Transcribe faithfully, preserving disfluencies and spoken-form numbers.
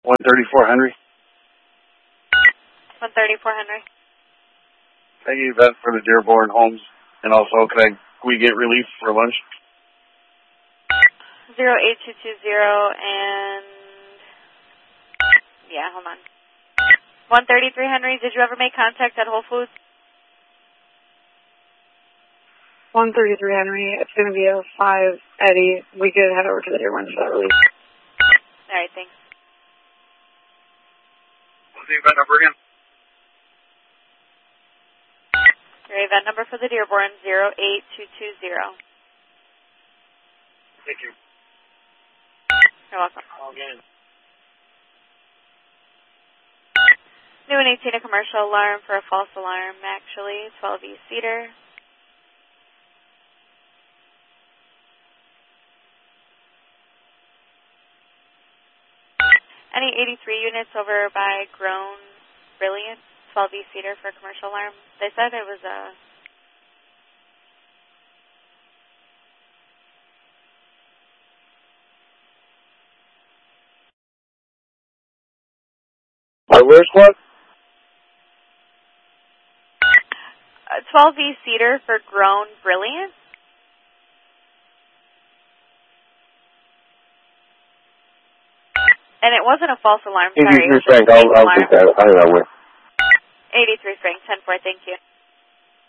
one thirty-four Henry. one thirty-four Henry. Thank you, Beth, for the Dearborn Homes. And also, can I, can we get relief for lunch? zero eight two two zero and, yeah, hold on. one thirty-three Henry, did you ever make contact at Whole Foods? one thirty-three Henry, it's going to be a five Eddie. We could head over to the Dearborn for that relief. All right, thanks. What's the event number again? Your event number for the Dearborn, zero eight two two zero. Thank you. You're welcome. Again. New and eighteen, a commercial alarm for a false alarm, actually, twelve E Cedar. Any eighty-three units over by Grown Brilliant, twelve E Cedar for a commercial alarm. They said it was a... Uh, where's what? Uh, twelve E Cedar for Grown Brilliant. And it wasn't a false alarm, sorry. It was a Frank, I'll, I'll take that. I don't know where. eighty-three Frank, ten four, thank you.